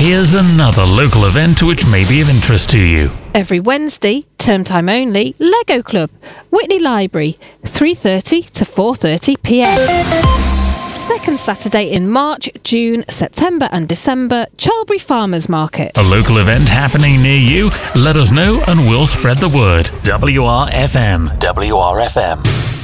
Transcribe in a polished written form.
Here's another local event which may be of interest to you. Every Wednesday, term time only, Lego Club, Whitney Library, 3:30 to 4:30 p.m. Second Saturday in March, June, September and December, Charlbury Farmers Market. A local event happening near you? Let us know and we'll spread the word. WRFM. WRFM.